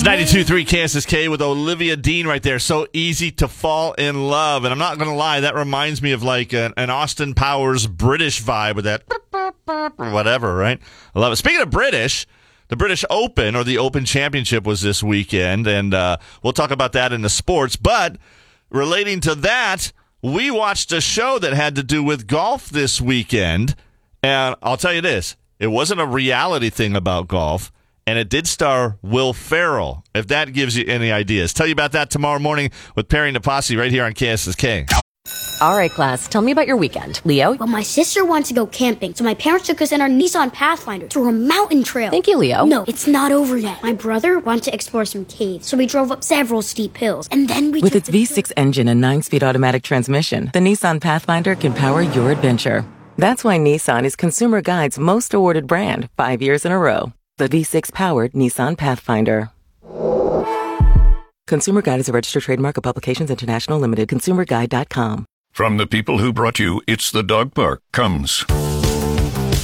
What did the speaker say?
92.3 KSSK with Olivia Dean right there. So easy to fall in love. And I'm not going to lie, that reminds me of like an Austin Powers British vibe with that or whatever, right? I love it. Speaking of British, the British Open or the Open Championship was this weekend, and we'll talk about that in the sports. But relating to that, we watched a show that had to do with golf this weekend. And I'll tell you this, it wasn't a reality thing about golf. And it did star Will Ferrell, if that gives you any ideas. Tell you about that tomorrow morning with Perry and the Posse right here on KSSK. All right, class, tell me about your weekend. Leo? Well, my sister wanted to go camping, so my parents took us in our Nissan Pathfinder through a mountain trail. Thank you, Leo. No, it's not over yet. My brother wanted to explore some caves, so we drove up several steep hills, and then we With its V6 engine and 9-speed automatic transmission, the Nissan Pathfinder can power your adventure. That's why Nissan is Consumer Guide's most awarded brand 5 years in a row. The V6-powered Nissan Pathfinder. Consumer Guide is a registered trademark of Publications International Limited. ConsumerGuide.com. From the people who brought you It's the Dog Park comes